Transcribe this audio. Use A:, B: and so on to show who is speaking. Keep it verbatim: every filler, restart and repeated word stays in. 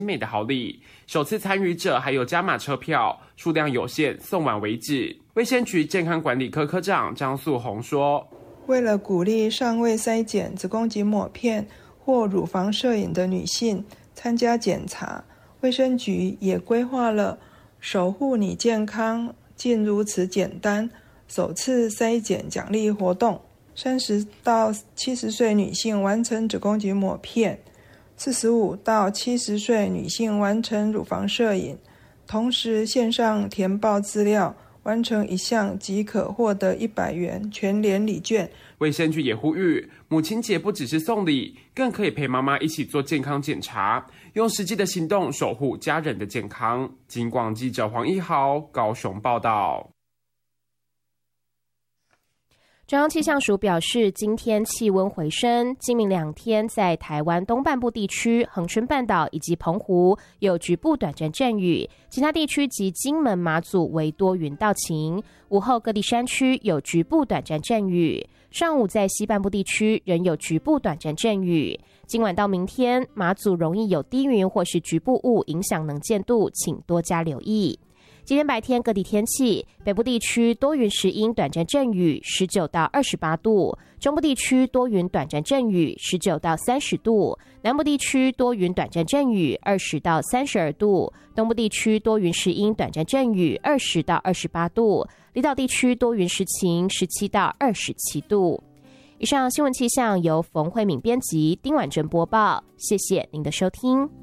A: 美的好礼，首次参与者还有加码车票，数量有限，送完为止。卫生局健康管理科科长张素红说，
B: 为了鼓励尚未筛检子宫颈抹片或乳房摄影的女性参加检查，卫生局也规划了守护你健康竟如此简单首次筛检奖励活动。三十到七十岁女性完成子宫颈抹片，四十五到七十岁女性完成乳房摄影，同时线上填报资料，完成一项即可获得一百元全联礼券。
A: 卫生局也呼吁，母亲节不只是送礼，更可以陪妈妈一起做健康检查，用实际的行动守护家人的健康。警广记者黄一豪高雄报道。
C: 中央气象署表示，今天气温回升，今明两天在台湾东半部地区、恒春半岛以及澎湖有局部短暂阵雨，其他地区及金门、马祖为多云到晴。午后各地山区有局部短暂阵雨，上午在西半部地区仍有局部短暂阵雨。今晚到明天，马祖容易有低云或是局部雾影响能见度，请多加留意。今天白天各地天气，北部地区多云时阴短暂阵雨，十九到二十八度；中部地区多云短暂阵雨，十九到三十度；南部地区多云短暂阵雨，二十到三十二度；东部地区多云时阴短暂阵雨，二十到二十八度；离岛地区多云时晴，十七到二十七度。以上新闻气象由冯慧敏编辑，丁婉珍播报，谢谢您的收听。